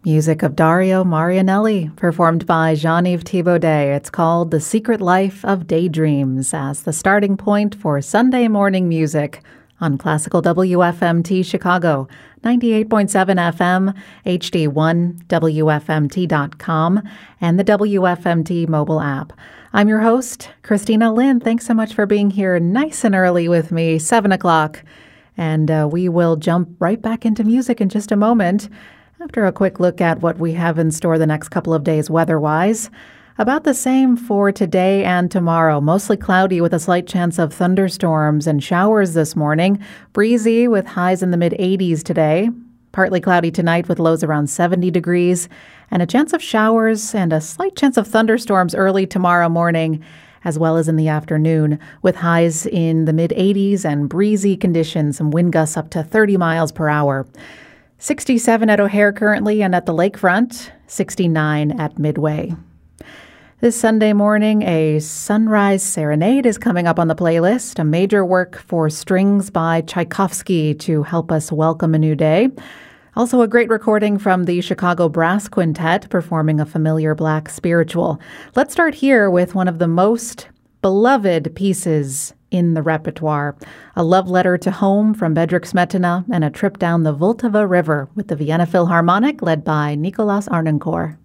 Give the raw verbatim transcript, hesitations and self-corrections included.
Music of Dario Marianelli, performed by Jean-Yves Thibaudet. It's called The Secret Life of Daydreams as the starting point for Sunday morning music on Classical W F M T Chicago, ninety-eight point seven F M, H D one, W F M T dot com, and the W F M T mobile app. I'm your host, Christina Lynn. Thanks so much for being here nice and early with me, seven o'clock. And uh, we will jump right back into music in just a moment after a quick look at what we have in store the next couple of days weather-wise. About the same for today and tomorrow. Mostly cloudy with a slight chance of thunderstorms and showers this morning. Breezy with highs in the mid-eighties today. Partly cloudy tonight with lows around seventy degrees. And a chance of showers and a slight chance of thunderstorms early tomorrow morning, as well as in the afternoon, with highs in the mid-eighties and breezy conditions, some wind gusts up to thirty miles per hour. sixty-seven at O'Hare currently, and at the lakefront, sixty-nine at Midway. This Sunday morning, a sunrise serenade is coming up on the playlist, a major work for strings by Tchaikovsky to help us welcome a new day. Also a great recording from the Chicago Brass Quintet performing a familiar black spiritual. Let's start here with one of the most beloved pieces in the repertoire, a love letter to home from Bedřich Smetana and a trip down the Vltava River with the Vienna Philharmonic led by Nicolas Arnoncourt.